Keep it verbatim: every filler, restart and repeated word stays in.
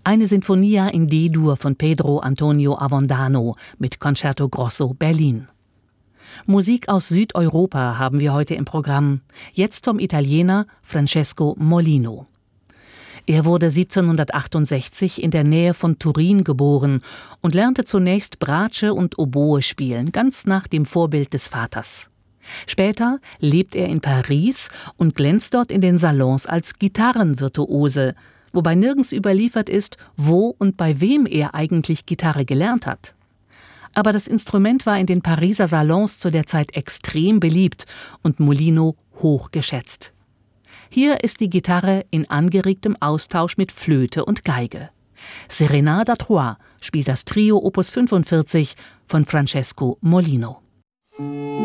Eine Sinfonia in D-Dur von Pedro Antonio Avondano mit Concerto Grosso Berlin. Musik aus Südeuropa haben wir heute im Programm. Jetzt vom Italiener Francesco Molino. Er wurde siebzehnhundertachtundsechzig in der Nähe von Turin geboren und lernte zunächst Bratsche und Oboe spielen, ganz nach dem Vorbild des Vaters. Später lebt er in Paris und glänzt dort in den Salons als Gitarrenvirtuose, wobei nirgends überliefert ist, wo und bei wem er eigentlich Gitarre gelernt hat. Aber das Instrument war in den Pariser Salons zu der Zeit extrem beliebt und Molino hoch geschätzt. Hier ist die Gitarre in angeregtem Austausch mit Flöte und Geige. Serenade à Trois spielt das Trio Opus fünfundvierzig von Francesco Molino.